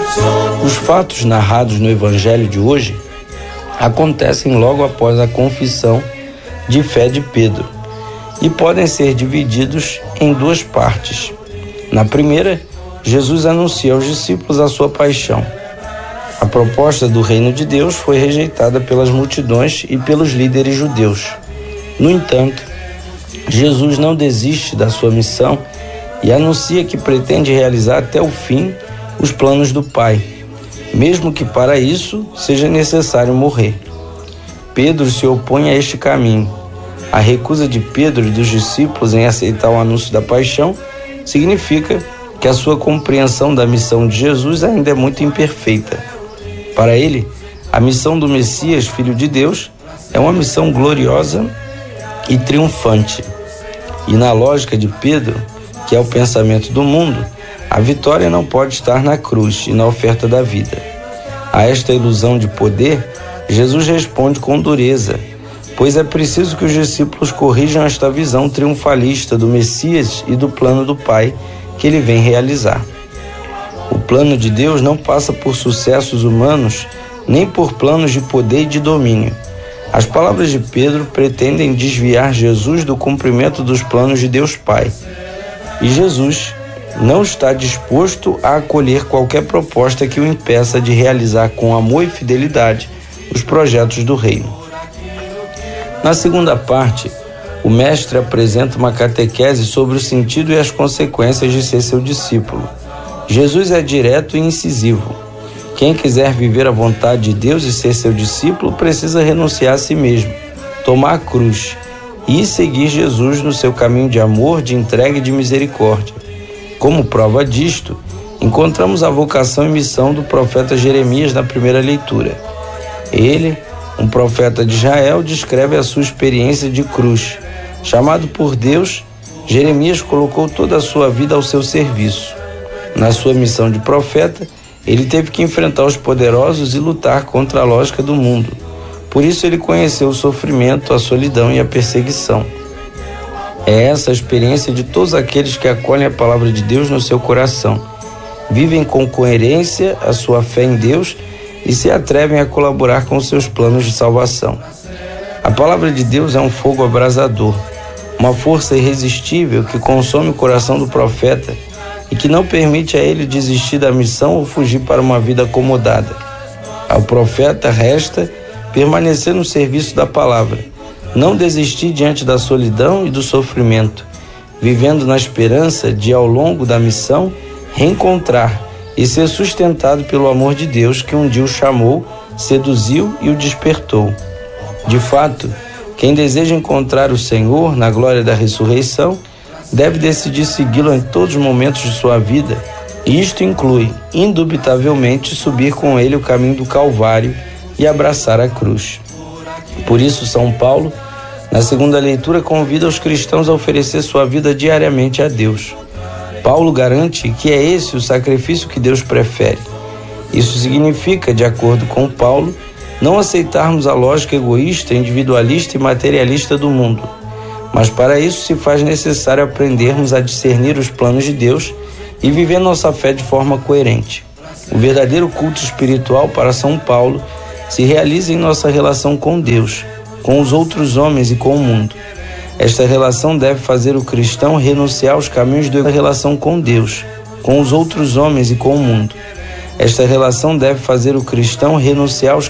Os fatos narrados no Evangelho de hoje acontecem logo após a confissão de fé de Pedro e podem ser divididos em duas partes. Na primeira, Jesus anuncia aos discípulos a sua paixão. A proposta do reino de Deus foi rejeitada pelas multidões e pelos líderes judeus. No entanto, Jesus não desiste da sua missão e anuncia que pretende realizar até o fim os planos do Pai, mesmo que para isso seja necessário morrer. Pedro se opõe a este caminho. A recusa de Pedro e dos discípulos em aceitar o anúncio da paixão significa que a sua compreensão da missão de Jesus ainda é muito imperfeita. Para ele, a missão do Messias, Filho de Deus, é uma missão gloriosa e triunfante. E na lógica de Pedro, que é o pensamento do mundo, a vitória não pode estar na cruz e na oferta da vida. A esta ilusão de poder, Jesus responde com dureza, pois é preciso que os discípulos corrijam esta visão triunfalista do Messias e do plano do Pai que ele vem realizar. O plano de Deus não passa por sucessos humanos, nem por planos de poder e de domínio. As palavras de Pedro pretendem desviar Jesus do cumprimento dos planos de Deus Pai. E Jesus não está disposto a acolher qualquer proposta que o impeça de realizar com amor e fidelidade os projetos do reino. Na segunda parte, o mestre apresenta uma catequese sobre o sentido e as consequências de ser seu discípulo. Jesus é direto e incisivo. Quem quiser viver a vontade de Deus e ser seu discípulo precisa renunciar a si mesmo, tomar a cruz e seguir Jesus no seu caminho de amor, de entrega e de misericórdia. Como prova disto, encontramos a vocação e missão do profeta Jeremias na primeira leitura. Ele, um profeta de Israel, descreve a sua experiência de cruz. Chamado por Deus, Jeremias colocou toda a sua vida ao seu serviço. Na sua missão de profeta, ele teve que enfrentar os poderosos e lutar contra a lógica do mundo. Por isso ele conheceu o sofrimento, a solidão e a perseguição. É essa a experiência de todos aqueles que acolhem a palavra de Deus no seu coração, vivem com coerência a sua fé em Deus e se atrevem a colaborar com seus planos de salvação. A palavra de Deus é um fogo abrasador, uma força irresistível que consome o coração do profeta e que não permite a ele desistir da missão ou fugir para uma vida acomodada. Ao profeta resta permanecer no serviço da palavra, não desistir diante da solidão e do sofrimento, vivendo na esperança de, ao longo da missão, reencontrar e ser sustentado pelo amor de Deus que um dia o chamou, seduziu e o despertou. De fato, quem deseja encontrar o Senhor na glória da ressurreição deve decidir segui-lo em todos os momentos de sua vida, e isto inclui, indubitavelmente, subir com ele o caminho do Calvário e abraçar a cruz. Por isso, São Paulo, na segunda leitura, convida os cristãos a oferecer sua vida diariamente a Deus. Paulo garante que é esse o sacrifício que Deus prefere. Isso significa, de acordo com Paulo, não aceitarmos a lógica egoísta, individualista e materialista do mundo. Mas para isso se faz necessário aprendermos a discernir os planos de Deus e viver nossa fé de forma coerente. O verdadeiro culto espiritual para São Paulo se realiza em nossa relação com Deus, com os outros homens e com o mundo. Esta relação deve fazer o cristão renunciar aos caminhos da relação com Deus, com os outros homens e com o mundo. Esta relação deve fazer o cristão renunciar aos